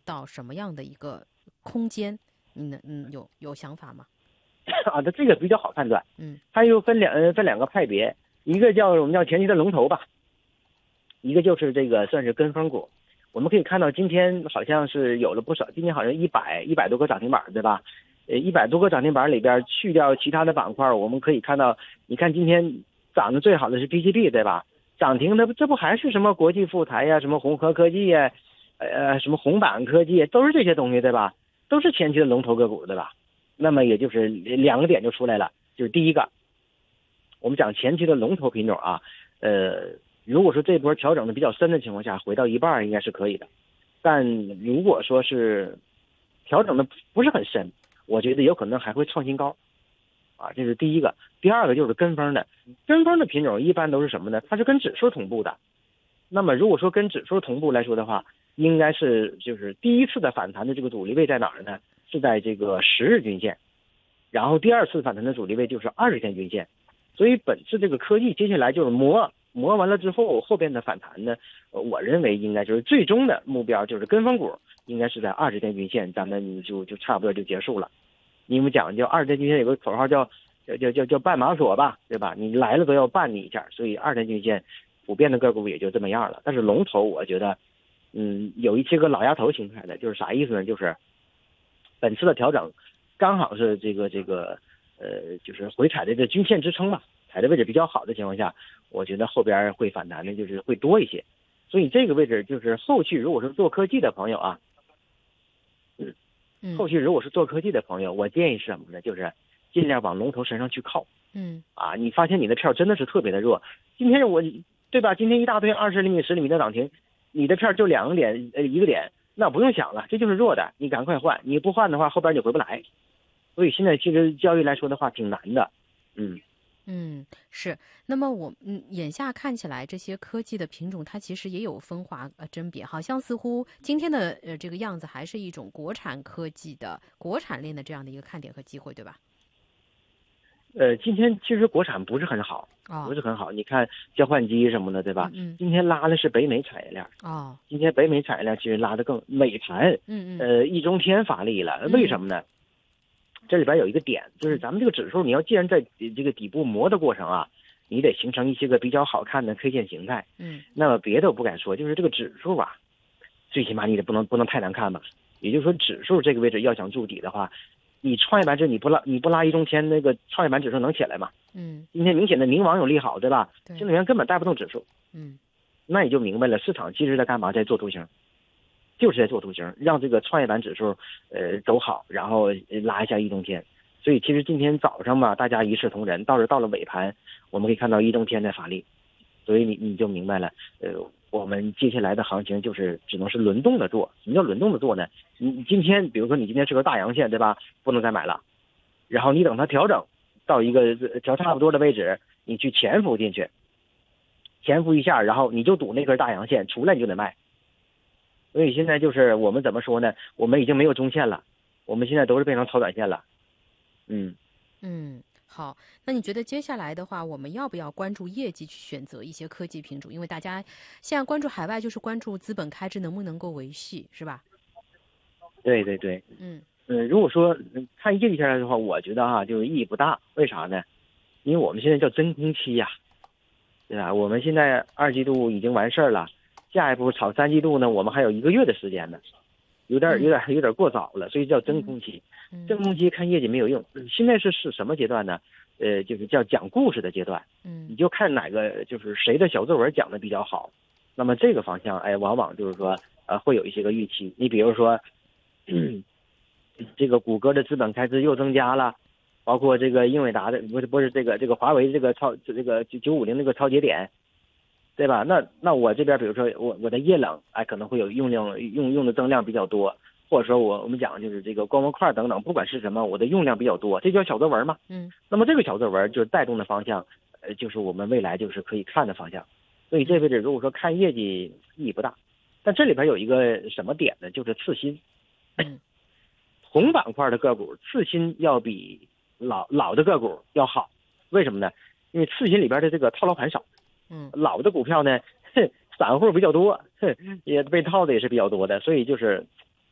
到什么样的一个空间？你有想法吗？ 啊，这个比较好判断。它又分两个派别，一个我们叫前期的龙头吧，一个就是这个算是跟风股。我们可以看到今天好像是有了不少，今天好像100多个涨停板，对吧？100多个涨停板里边去掉其他的板块，我们可以看到，你看今天涨得最好的是 PCB， 对吧？涨停的这不还是什么国际富材呀、什么宏和科技呀、什么宏板科技，都是这些东西，对吧？都是前期的龙头个股，对吧？那么也就是2个点就出来了，就是第一个，我们讲前期的龙头品种啊，如果说这波调整的比较深的情况下，回到一半应该是可以的，但如果说是调整的不是很深，我觉得有可能还会创新高，啊，这是第一个。第二个就是跟风的品种一般都是什么呢？它是跟指数同步的。那么如果说跟指数同步来说的话，应该是就是第一次的反弹的这个阻力位在哪儿呢？是在这个10日均线，然后第二次反弹的阻力位就是20天均线。所以本次这个科技接下来就是磨完了之后，后边的反弹呢，我认为应该就是最终的目标就是跟风股应该是在20天均线，咱们就差不多就结束了。因为讲究20天均线有个口号叫绊马索吧，对吧？你来了都要绊你一下，所以20天均线普遍的个股也就这么样了。但是龙头我觉得，有一些个老丫头形态的，就是啥意思呢？就是本次的调整刚好是这个就是回踩的这均线支撑嘛，踩的位置比较好的情况下，我觉得后边会反弹的就是会多一些。所以这个位置就是后续如果是做科技的朋友啊，后续如果是做科技的朋友，我建议是什么呢？就是尽量往龙头身上去靠。你发现你的票真的是特别的弱，今天对吧？今天一大堆20厘米、10厘米的涨停，你的票就2个点1个点，那不用想了，这就是弱的，你赶快换，你不换的话后边就回不来。所以现在其实交易来说的话挺难的。 是。那么眼下看起来这些科技的品种它其实也有分化甄别，好像似乎今天的这个样子还是一种国产科技的国产链的这样的一个看点和机会，对吧？ 今天其实国产不是很好，不是很好。你看交换机什么的，对吧？今天拉的是北美产业链。今天北美产业链其实拉的更美盘。易中天发力了，为什么呢？这里边有一个点，就是咱们这个指数，你要既然在这个底部磨的过程啊，你得形成一些个比较好看的 K 线形态。那么别的我不敢说，就是这个指数啊，最起码你得不能太难看吧。也就是说，指数这个位置要想筑底的话，你创业板指你不拉易中天，那个创业板指数能起来吗？今天明显的明网有利好，对吧？新能源根本带不动指数。那你就明白了，市场其实在干嘛？在做图形。就是在做图形，让这个创业板指数走好，然后拉一下易中天。所以其实今天早上嘛，大家一视同仁，到了尾盘，我们可以看到易中天在发力，所以你就明白了，我们接下来的行情就是只能是轮动的做。什么叫轮动的做呢？你今天比如说你今天是个大阳线，对吧？不能再买了，然后你等它调整到一个调差不多的位置，你去潜伏进去，潜伏一下，然后你就赌那根大阳线出来，你就得卖。所以现在就是我们怎么说呢？我们已经没有中线了，我们现在都是变成超短线了。 好，那你觉得接下来的话，我们要不要关注业绩去选择一些科技品种？因为大家现在关注海外就是关注资本开支能不能够维系，是吧？ 对。如果说看业绩下来的话，我觉得就是意义不大。为啥呢？因为我们现在叫真空期呀，对吧？我们现在2季度已经完事儿了。下一步炒3季度呢，我们还有1个月的时间呢，有点过早了，所以叫真空期。真空期看业绩没有用。现在是什么阶段呢？就是叫讲故事的阶段。你就看哪个就是谁的小作文讲的比较好，那么这个方向往往就是说会有一些个预期。你比如说，这个谷歌的资本开支又增加了，包括这个英伟达的不是这个华为这个950那个超节点。对吧？那我这边比如说我的液冷可能会有用的增量比较多，或者说我们讲就是这个光模块等等，不管是什么，我的用量比较多，这叫小作文嘛。那么这个小作文就是带动的方向，就是我们未来就是可以看的方向。所以这位置如果说看业绩意义不大，但这里边有一个什么点呢？就是次新。同板块的个股次新要比老的个股要好，为什么呢？因为次新里边的这个套牢盘少。老的股票呢，散户比较多，也被套的也是比较多的，所以就是